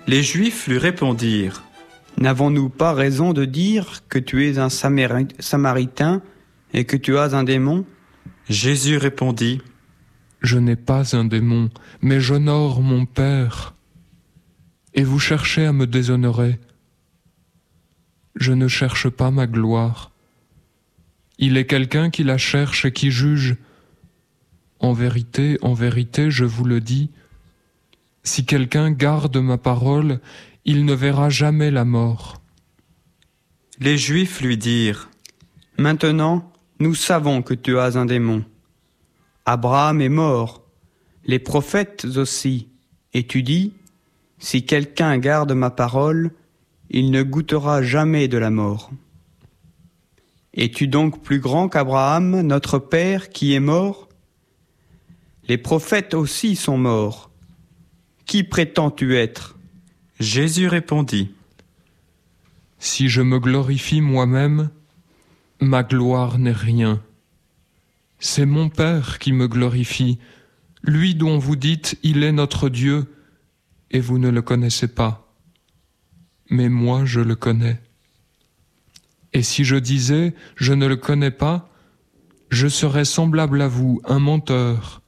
Les Juifs lui répondirent: N'avons-nous pas raison de dire que tu es un Samaritain et que tu as un démon ? Jésus répondit: Je n'ai pas un démon, mais j'honore mon Père. Et vous cherchez à me déshonorer. Je ne cherche pas ma gloire. Il est quelqu'un qui la cherche et qui juge. En vérité, je vous le dis, si quelqu'un garde ma parole, il ne verra jamais la mort. Les Juifs lui dirent: Maintenant, nous savons que tu as un démon. Abraham est mort, les prophètes aussi, et tu dis, si quelqu'un garde ma parole, il ne goûtera jamais de la mort. Es-tu donc plus grand qu'Abraham, notre père, qui est mort ? Les prophètes aussi sont morts. Qui prétends-tu être ? Jésus répondit: Si je me glorifie moi-même, ma gloire n'est rien. C'est mon Père qui me glorifie, lui dont vous dites « Il est notre Dieu », et vous ne le connaissez pas. Mais moi, je le connais. Et si je disais « Je ne le connais pas », je serais semblable à vous, un menteur.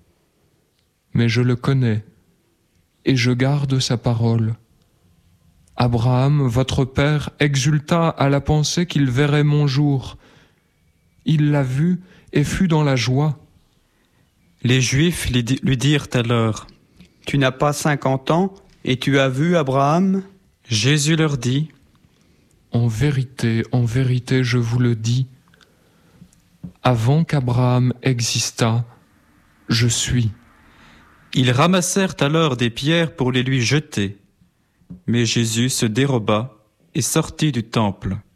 Mais je le connais, et je garde sa parole. Abraham, votre père, exulta à la pensée qu'il verrait mon jour. Il l'a vu et fut dans la joie. Les Juifs lui dirent alors: Tu n'as pas 50 ans et tu as vu Abraham ? Jésus leur dit: En vérité, je vous le dis, avant qu'Abraham existât, je suis. Ils ramassèrent alors des pierres pour les lui jeter. Mais Jésus se déroba et sortit du temple.